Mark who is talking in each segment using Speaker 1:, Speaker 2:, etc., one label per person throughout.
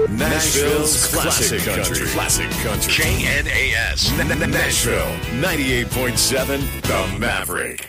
Speaker 1: Nashville's classic country. KNAS. Nashville 98.7 The Maverick.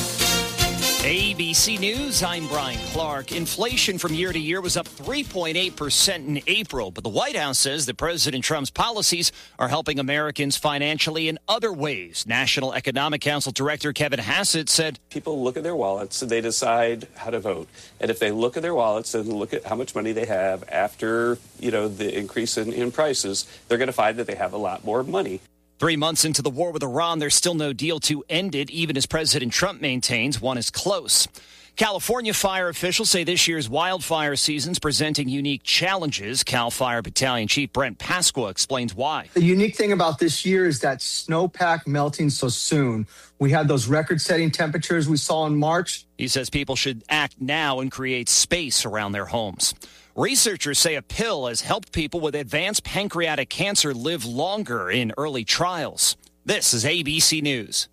Speaker 2: ABC News, I'm Brian Clark. Inflation from year to year was up 3.8% in April, but the White House says that President Trump's policies are helping Americans financially in other ways. National Economic Council Director Kevin Hassett said,
Speaker 3: people look at their wallets and they decide how to vote. And if they look at their wallets and look at how much money they have after, the increase in prices, they're going to find that they have a lot more money.
Speaker 2: 3 months into the war with Iran, there's still no deal to end it, even as President Trump maintains one is close. California fire officials say this year's wildfire season's presenting unique challenges. CAL FIRE Battalion Chief Brent Pasqua explains why.
Speaker 4: The unique thing about this year is that snowpack melting so soon. We had those record-setting temperatures we saw in March.
Speaker 2: He says people should act now and create space around their homes. Researchers say a pill has helped people with advanced pancreatic cancer live longer in early trials. This is ABC News.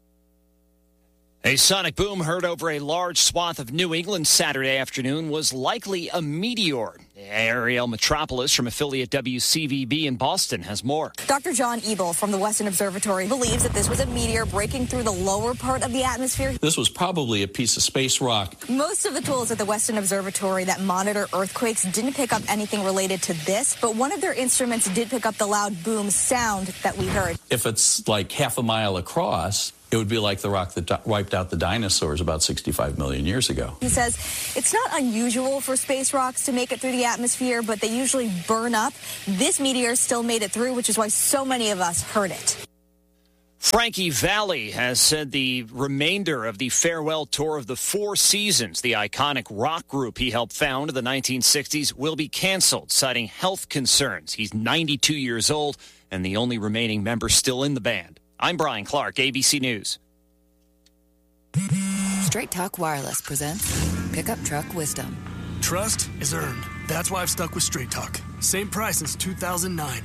Speaker 2: A sonic boom heard over a large swath of New England Saturday afternoon was likely a meteor. Ariel Metropolis from affiliate WCVB in Boston has more.
Speaker 5: Dr. John Ebel from the Weston Observatory believes that this was a meteor breaking through the lower part of the atmosphere.
Speaker 6: This was probably a piece of space rock.
Speaker 5: Most of the tools at the Weston Observatory that monitor earthquakes didn't pick up anything related to this, but one of their instruments did pick up the loud boom sound that we heard.
Speaker 6: If it's like half a mile across, it would be like the rock that wiped out the dinosaurs about 65 million years ago.
Speaker 5: He says it's not unusual for space rocks to make it through the atmosphere, but they usually burn up. This meteor still made it through, which is why so many of us heard it.
Speaker 2: Frankie Valli has said the remainder of the farewell tour of the Four Seasons, the iconic rock group he helped found in the 1960s, will be canceled, citing health concerns. He's 92 years old and the only remaining member still in the band. I'm Brian Clark, ABC News.
Speaker 7: Straight Talk Wireless presents Pickup Truck Wisdom.
Speaker 8: Trust is earned. That's why I've stuck with Straight Talk. Same price since 2009.